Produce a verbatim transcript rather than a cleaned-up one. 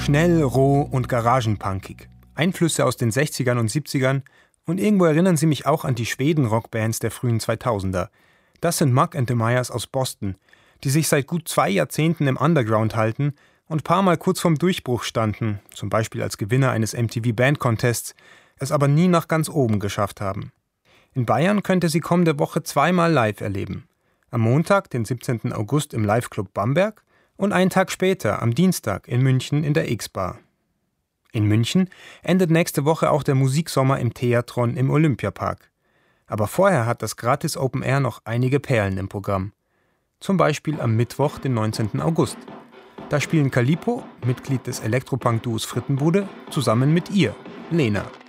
Schnell, roh und garagenpunkig. Einflüsse aus den sechzigern und siebzigern und irgendwo erinnern sie mich auch an die Schweden-Rockbands der frühen zweitausender. Das sind Muck and the Mires aus Boston, die sich seit gut zwei Jahrzehnten im Underground halten und paar Mal kurz vorm Durchbruch standen, zum Beispiel als Gewinner eines M T V Band Contests, es aber nie nach ganz oben geschafft haben. In Bayern könnt ihr sie kommende Woche zweimal live erleben. Am Montag, den siebzehnten August im Live-Club Bamberg und einen Tag später, am Dienstag, in München in der X-Bar. In München endet nächste Woche auch der Musiksommer im Theatron im Olympiapark. Aber vorher hat das Gratis Open Air noch einige Perlen im Programm. Zum Beispiel am Mittwoch, den neunzehnten August. Da spielen Calippo, Mitglied des Elektropunk-Duos Frittenbude, zusammen mit ihr, Lena.